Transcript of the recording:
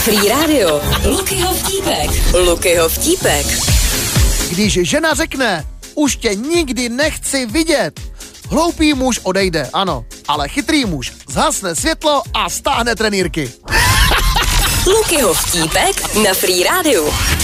Free Radio. Lukyho vtípek. Lukyho vtípek. Když žena řekne, už tě nikdy nechci vidět, hloupý muž odejde, ano, ale chytrý muž zhasne světlo a stáhne trenýrky. Lukyho vtípek na Free Radio.